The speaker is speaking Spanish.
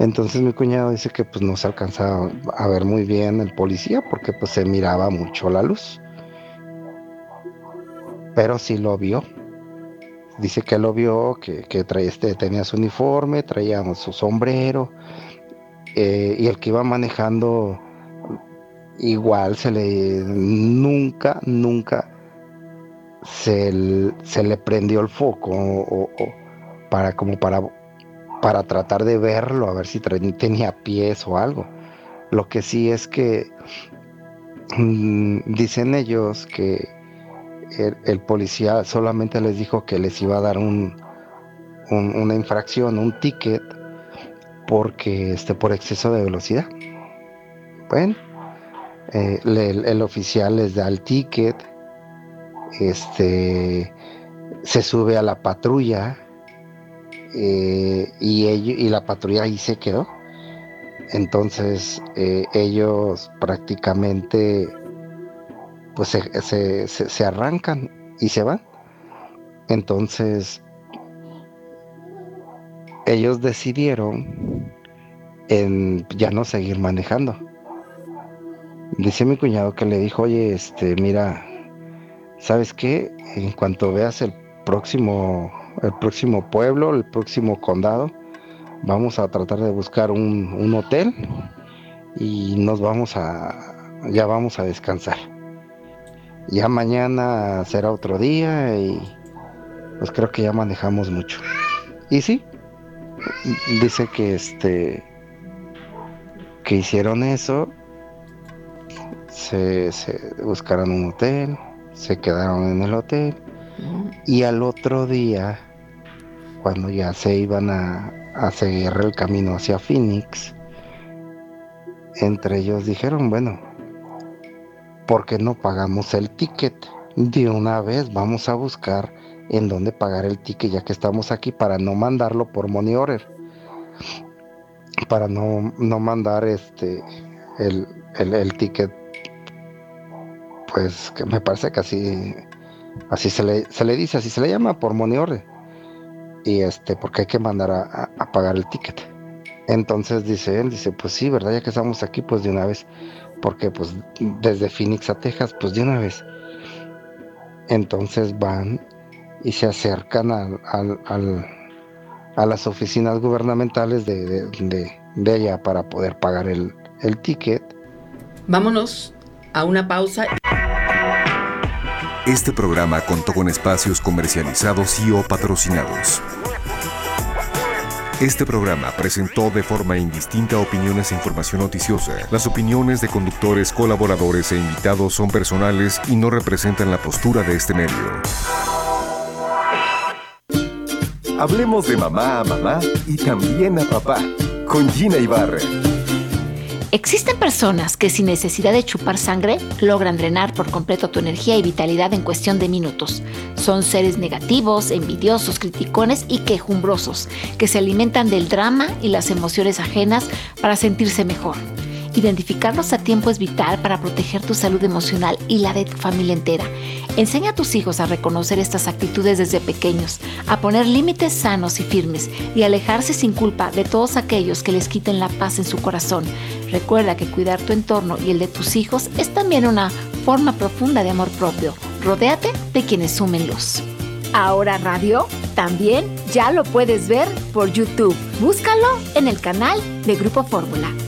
Entonces mi cuñado dice que pues no se alcanzaba a ver muy bien el policía porque pues se miraba mucho la luz, pero sí lo vio. Dice que lo vio, que traía tenía su uniforme, traía su sombrero, y el que iba manejando igual nunca se le prendió el foco para como para tratar de verlo, a ver si tenía pies o algo. Lo que sí es que dicen ellos que el policía solamente les dijo que les iba a dar una infracción, un ticket, porque por exceso de velocidad. Bueno, el oficial les da el ticket, se sube a la patrulla, y la patrulla ahí se quedó. Entonces ellos prácticamente pues se arrancan y se van. Entonces ellos decidieron en ya no seguir manejando. Dice mi cuñado que le dijo, oye, mira, ¿sabes qué? En cuanto veas el próximo pueblo, el próximo condado, vamos a tratar de buscar un hotel y ya vamos a descansar. Ya mañana será otro día y pues creo que ya manejamos mucho. Y sí, dice que hicieron eso, se buscaron un hotel, se quedaron en el hotel y al otro día, cuando ya se iban a seguir el camino hacia Phoenix, entre ellos dijeron, bueno, ¿por qué no pagamos el ticket? De una vez vamos a buscar en dónde pagar el ticket ya que estamos aquí para no mandarlo por money order, para no mandar el ticket, pues que me parece que así se le dice, así se le llama por money order, y porque hay que mandar a pagar el ticket. Entonces dice él, pues sí, ¿verdad? Ya que estamos aquí, pues de una vez, porque pues desde Phoenix a Texas, pues de una vez. Entonces van y se acercan a las oficinas gubernamentales de allá para poder pagar el ticket. Vámonos a una pausa. Este programa contó con espacios comercializados y o patrocinados. Este programa presentó de forma indistinta opiniones e información noticiosa. Las opiniones de conductores, colaboradores e invitados son personales y no representan la postura de este medio. Hablemos de mamá a mamá y también a papá, con Gina Ibarra. Existen personas que sin necesidad de chupar sangre logran drenar por completo tu energía y vitalidad en cuestión de minutos. Son seres negativos, envidiosos, criticones y quejumbrosos, que se alimentan del drama y las emociones ajenas para sentirse mejor. Identificarlos a tiempo es vital para proteger tu salud emocional y la de tu familia entera. Enseña a tus hijos a reconocer estas actitudes desde pequeños, a poner límites sanos y firmes y alejarse sin culpa de todos aquellos que les quiten la paz en su corazón. Recuerda que cuidar tu entorno y el de tus hijos es también una forma profunda de amor propio. Rodéate de quienes sumen luz. Ahora Radio también ya lo puedes ver por YouTube. Búscalo en el canal de Grupo Fórmula.